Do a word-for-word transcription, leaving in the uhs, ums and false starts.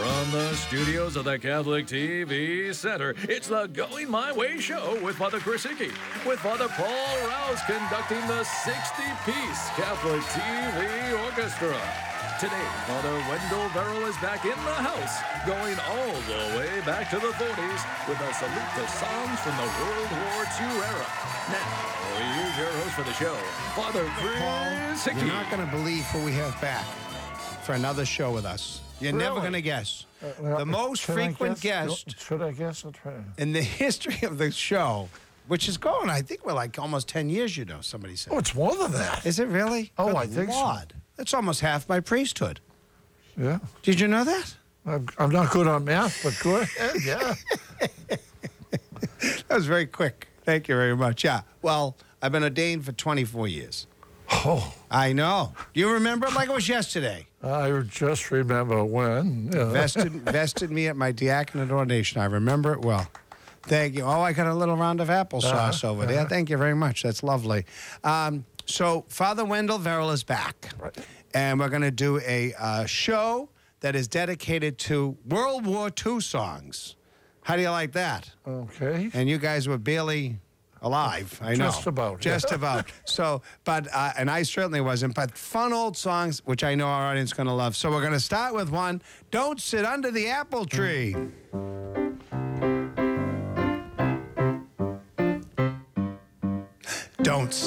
From the studios of the Catholic T V Center, it's the Going My Way show with Father Chris Hickey, with Father Paul Rouse conducting the sixty-piece Catholic T V Orchestra. Today, Father Wendell Verrill is back in the house, going all the way back to the forties with a salute to songs from the World War Two era. Now, here's your host for the show, Father Chris Paul, Hickey. you're not going to believe who we have back for another show with us. You're Really? never going to guess. Uh, well, the most should I frequent guess? guest Should I guess? I'll try. in the history of the show, which is going, I think we're like almost ten years, you know, somebody said. Oh, it's more than that. Is it really? Oh, Good I think so. Lord. That's almost half my priesthood. Yeah. Did you know that? I'm, I'm not good on math, but go ahead. Yeah. That was very quick. Thank you very much. Yeah. Well, I've been ordained for twenty-four years. Oh, I know. You remember it like it was yesterday. I just remember when. Yeah. Vested, vested me at my diaconate ordination. I remember it well. Thank you. Oh, I got a little round of applesauce Uh-huh, over there. uh-huh. Thank you very much. That's lovely. Um, so Father Wendell Verrill is back. Right. And we're going to do a uh, show that is dedicated to World War Two songs. How do you like that? Okay. And you guys were barely alive, I know. Just about, Just yeah. about. So, but, uh, and I certainly wasn't, but fun old songs, which I know our audience is going to love. So we're going to start with one, Don't Sit Under the Apple Tree. Don't